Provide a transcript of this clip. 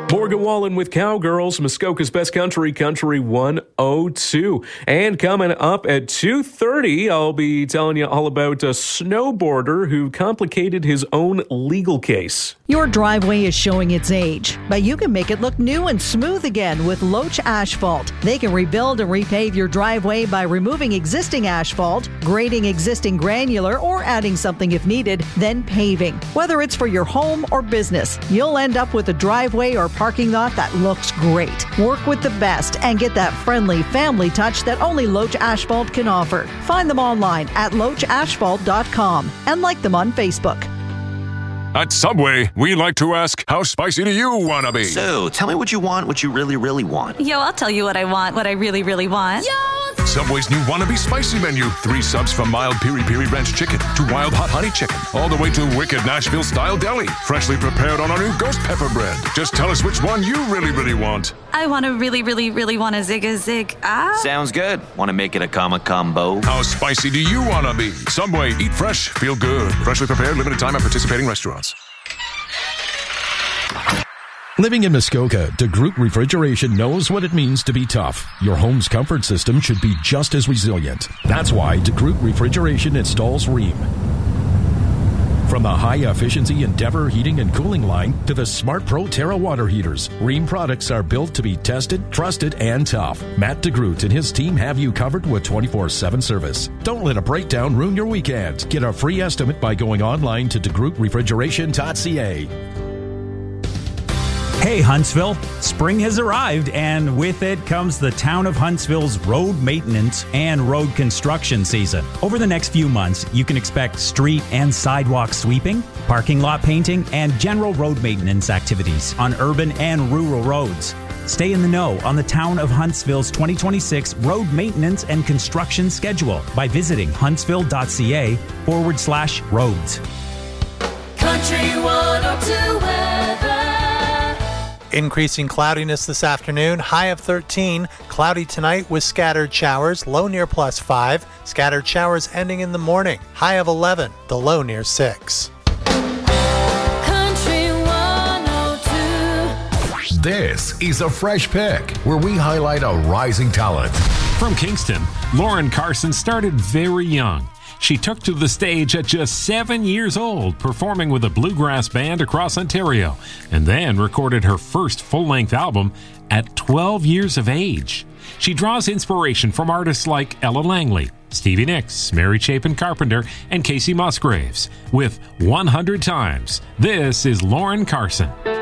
Morgan Wallen with Cowgirls, Muskoka's Best Country, Country 102. And coming up at 2:30, I'll be telling you all about a snowboarder who complicated his own legal case. Your driveway is showing its age, but you can make it look new and smooth again with Loach Asphalt. They can rebuild and repave your driveway by removing existing asphalt, grading existing granular, or adding something if needed, then paving. Whether it's for your home or business, you'll end up with a driveway or parking lot that looks great. Work with the best and get that friendly family touch that only Loach Asphalt can offer. Find them online at loachasphalt.com and like them on Facebook. At Subway, we like to ask, how spicy do you want to be? So, tell me what you want, what you really, really want. Yo, I'll tell you what I want, what I really, really want. Yo! Subway's new Wannabe Spicy menu. 3 subs from mild piri-piri ranch chicken to wild hot honey chicken, all the way to wicked Nashville-style deli, freshly prepared on our new ghost pepper bread. Just tell us which one you really, really want. I want to really, really, really want a zig. Sounds good. Want to make it a combo? How spicy do you want to be? Subway, eat fresh, feel good. Freshly prepared, limited time at participating restaurants. Living in Muskoka, DeGroot Refrigeration knows what it means to be tough. Your home's comfort system should be just as resilient. That's why DeGroot Refrigeration installs Rheem. From the high-efficiency Endeavor heating and cooling line to the Smart Pro Terra water heaters, Rheem products are built to be tested, trusted, and tough. Matt DeGroot and his team have you covered with 24/7 service. Don't let a breakdown ruin your weekend. Get a free estimate by going online to degrootrefrigeration.ca. Hey Huntsville, spring has arrived and with it comes the town of Huntsville's road maintenance and road construction season. Over the next few months, you can expect street and sidewalk sweeping, parking lot painting, and general road maintenance activities on urban and rural roads. Stay in the know on the town of Huntsville's 2026 road maintenance and construction schedule by visiting huntsville.ca/roads. Country 102 weather. Increasing cloudiness this afternoon, high of 13. Cloudy tonight with scattered showers, low near +5. Scattered showers ending in the morning, high of 11. The low near 6. Country 102. This is a Fresh Pick, where we highlight a rising talent. From Kingston, Lauren Carson started very young. She took to the stage at just 7 years old, performing with a bluegrass band across Ontario, and then recorded her first full-length album at 12 years of age. She draws inspiration from artists like Ella Langley, Stevie Nicks, Mary Chapin Carpenter, and Casey Musgraves. With 100 Times, this is Lauren Carson.